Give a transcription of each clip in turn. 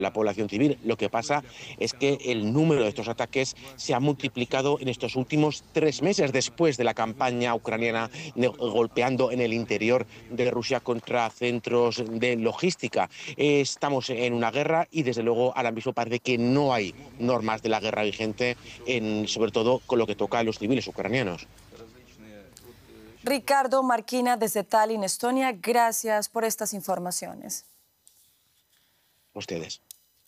la población civil. Lo que pasa es que el número de estos ataques se ha multiplicado en estos últimos 3 meses después de la campaña ucraniana golpeando en el interior de Rusia contra centros de logística. Estamos en una guerra y desde luego ahora mismo parece que no hay normas de la guerra vigente, sobre todo con lo que toca a los civiles ucranianos. Ricardo Marquina desde Tallinn, Estonia, gracias por estas informaciones. Ustedes.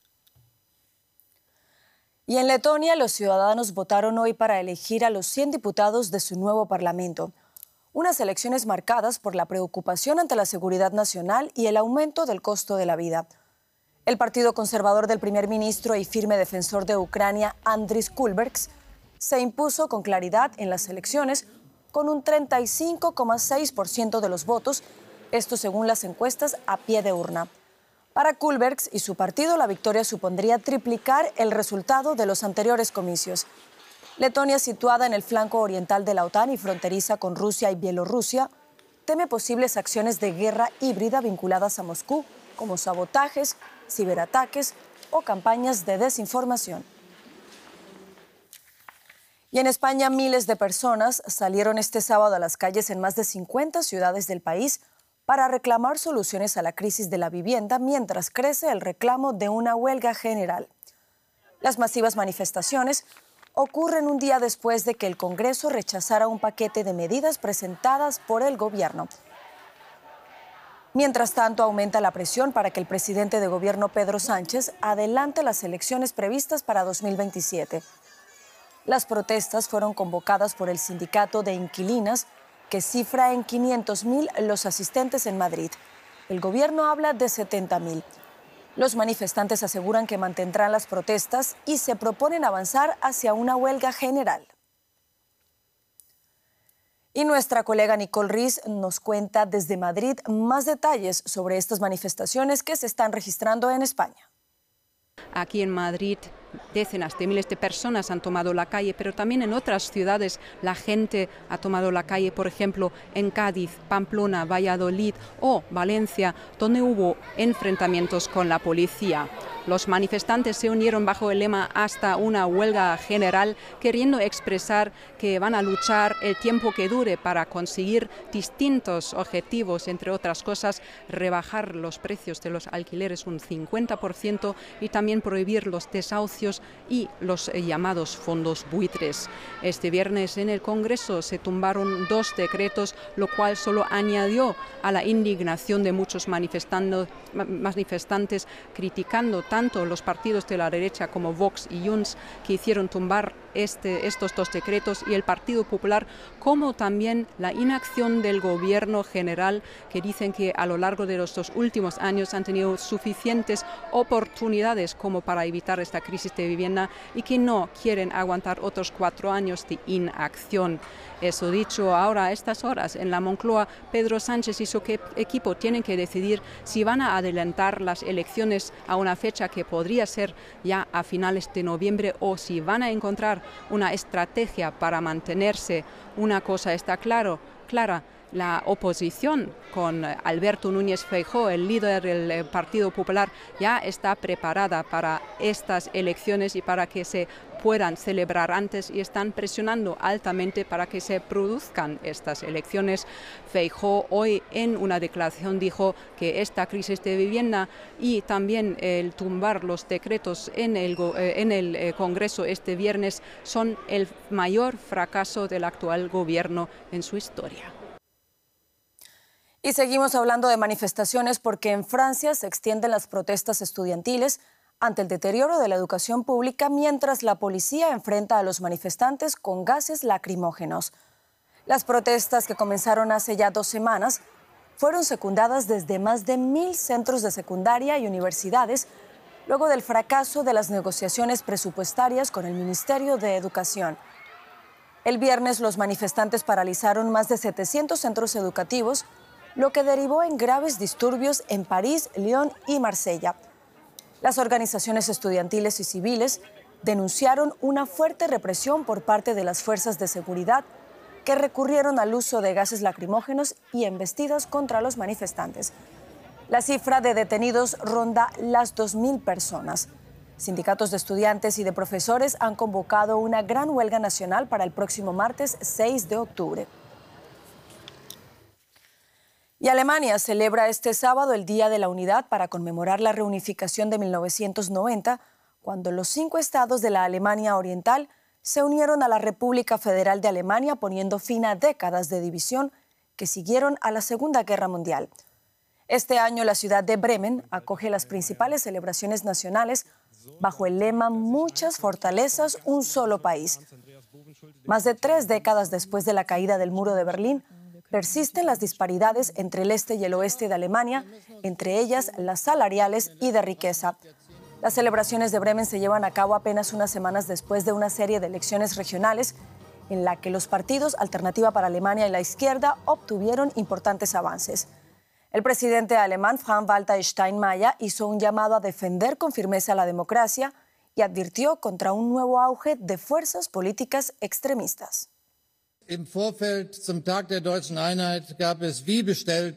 Y en Letonia, los ciudadanos votaron hoy para elegir a los 100 diputados de su nuevo parlamento. Unas elecciones marcadas por la preocupación ante la seguridad nacional y el aumento del costo de la vida. El partido conservador del primer ministro y firme defensor de Ucrania, Andris Kulbergs, se impuso con claridad en las elecciones con un 35,6% de los votos, esto según las encuestas a pie de urna. Para Kulbergs y su partido, la victoria supondría triplicar el resultado de los anteriores comicios. Letonia, situada en el flanco oriental de la OTAN y fronteriza con Rusia y Bielorrusia, teme posibles acciones de guerra híbrida vinculadas a Moscú, como sabotajes, ciberataques o campañas de desinformación. Y en España, miles de personas salieron este sábado a las calles en más de 50 ciudades del país para reclamar soluciones a la crisis de la vivienda mientras crece el reclamo de una huelga general. Las masivas manifestaciones ocurren un día después de que el Congreso rechazara un paquete de medidas presentadas por el gobierno. Mientras tanto, aumenta la presión para que el presidente de gobierno, Pedro Sánchez, adelante las elecciones previstas para 2027. Las protestas fueron convocadas por el sindicato de inquilinas, que cifra en 500.000 los asistentes en Madrid. El gobierno habla de 70.000. Los manifestantes aseguran que mantendrán las protestas y se proponen avanzar hacia una huelga general. Y nuestra colega Nicole Riz nos cuenta desde Madrid más detalles sobre estas manifestaciones que se están registrando en España. Aquí en Madrid, decenas de miles de personas han tomado la calle, pero también en otras ciudades la gente ha tomado la calle, por ejemplo, en Cádiz, Pamplona, Valladolid o Valencia, donde hubo enfrentamientos con la policía. Los manifestantes se unieron bajo el lema hasta una huelga general, queriendo expresar que van a luchar el tiempo que dure para conseguir distintos objetivos, entre otras cosas, rebajar los precios de los alquileres un 50% y también prohibir los desahucios y los llamados fondos buitres. Este viernes en el Congreso se tumbaron 2 decretos, lo cual solo añadió a la indignación de muchos manifestantes, criticando tanto los partidos de la derecha como Vox y Junts, que hicieron tumbar estos 2 decretos, y el Partido Popular, como también la inacción del gobierno general, que dicen que a lo largo de los 2 últimos años han tenido suficientes oportunidades como para evitar esta crisis de vivienda y que no quieren aguantar otros 4 años de inacción. Eso dicho, ahora a estas horas en la Moncloa, Pedro Sánchez y su equipo tienen que decidir si van a adelantar las elecciones a una fecha que podría ser ya a finales de noviembre o si van a encontrar una estrategia para mantenerse. Una cosa está clara, la oposición con Alberto Núñez Feijóo, el líder del Partido Popular, ya está preparada para estas elecciones y para que se puedan celebrar antes, y están presionando altamente para que se produzcan estas elecciones. Feijóo hoy en una declaración dijo que esta crisis de vivienda y también el tumbar los decretos en el Congreso este viernes son el mayor fracaso del actual gobierno en su historia. Y seguimos hablando de manifestaciones porque en Francia se extienden las protestas estudiantiles ante el deterioro de la educación pública, mientras la policía enfrenta a los manifestantes con gases lacrimógenos. Las protestas, que comenzaron hace ya 2 semanas, fueron secundadas desde más de 1.000 centros de secundaria y universidades, luego del fracaso de las negociaciones presupuestarias con el Ministerio de Educación. El viernes los manifestantes paralizaron más de 700 centros educativos, lo que derivó en graves disturbios en París, Lyon y Marsella. Las organizaciones estudiantiles y civiles denunciaron una fuerte represión por parte de las fuerzas de seguridad, que recurrieron al uso de gases lacrimógenos y embestidas contra los manifestantes. La cifra de detenidos ronda las 2.000 personas. Sindicatos de estudiantes y de profesores han convocado una gran huelga nacional para el próximo martes 6 de octubre. Y Alemania celebra este sábado el Día de la Unidad para conmemorar la reunificación de 1990, cuando los 5 estados de la Alemania Oriental se unieron a la República Federal de Alemania, poniendo fin a décadas de división que siguieron a la Segunda Guerra Mundial. Este año la ciudad de Bremen acoge las principales celebraciones nacionales bajo el lema Muchas fortalezas, un solo país. Más de 3 décadas después de la caída del muro de Berlín, persisten las disparidades entre el este y el oeste de Alemania, entre ellas las salariales y de riqueza. Las celebraciones de Bremen se llevan a cabo apenas unas semanas después de una serie de elecciones regionales en la que los partidos Alternativa para Alemania y la izquierda obtuvieron importantes avances. El presidente alemán Frank-Walter Steinmeier hizo un llamado a defender con firmeza la democracia y advirtió contra un nuevo auge de fuerzas políticas extremistas. Im Vorfeld zum Tag der deutschen Einheit gab es wie bestellt.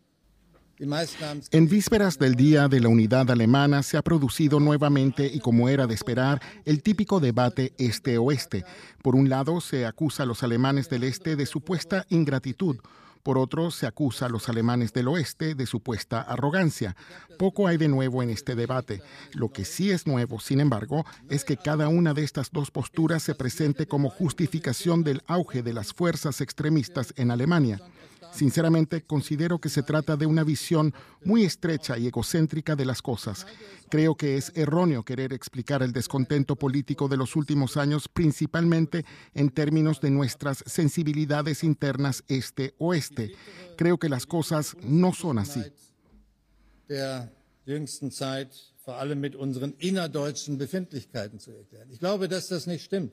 En vísperas del Día de la Unidad Alemana se ha producido nuevamente, y como era de esperar, el típico debate este-oeste. Por un lado, se acusa a los alemanes del este de supuesta ingratitud. Por otro, se acusa a los alemanes del oeste de supuesta arrogancia. Poco hay de nuevo en este debate. Lo que sí es nuevo, sin embargo, es que cada una de estas dos posturas se presente como justificación del auge de las fuerzas extremistas en Alemania. Sinceramente, considero que se trata de una visión muy estrecha y egocéntrica de las cosas. Creo que es erróneo querer explicar el descontento político de los últimos años principalmente en términos de nuestras sensibilidades internas este-oeste. Creo que las cosas no son así. Der jüngsten Zeit vor allem mit unseren innerdeutschen Befindlichkeiten zu erklären. Ich glaube, dass das nicht stimmt.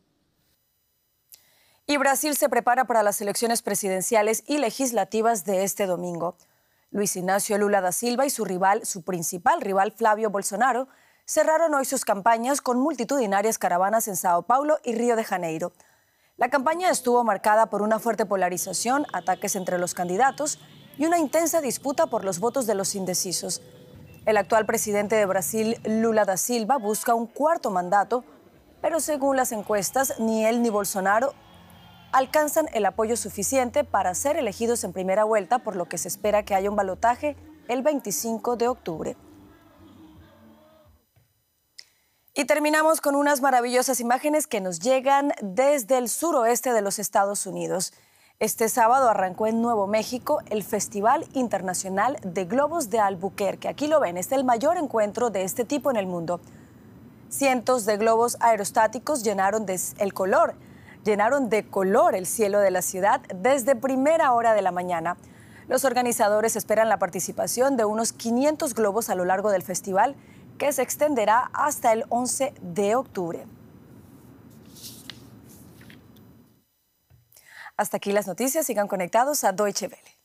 Y Brasil se prepara para las elecciones presidenciales y legislativas de este domingo. Luis Ignacio Lula da Silva y su principal rival Flávio Bolsonaro cerraron hoy sus campañas con multitudinarias caravanas en Sao Paulo y Río de Janeiro. La campaña estuvo marcada por una fuerte polarización, ataques entre los candidatos y una intensa disputa por los votos de los indecisos. El actual presidente de Brasil, Lula da Silva, busca un 4º mandato, pero según las encuestas, ni él ni Bolsonaro alcanzan el apoyo suficiente para ser elegidos en primera vuelta, por lo que se espera que haya un balotaje el 25 de octubre. Y terminamos con unas maravillosas imágenes que nos llegan desde el suroeste de los Estados Unidos. Este sábado arrancó en Nuevo México el Festival Internacional de Globos de Albuquerque. Aquí lo ven, es el mayor encuentro de este tipo en el mundo. Cientos de globos aerostáticos llenaron de color el cielo de la ciudad desde primera hora de la mañana. Los organizadores esperan la participación de unos 500 globos a lo largo del festival, que se extenderá hasta el 11 de octubre. Hasta aquí las noticias. Sigan conectados a Deutsche Welle.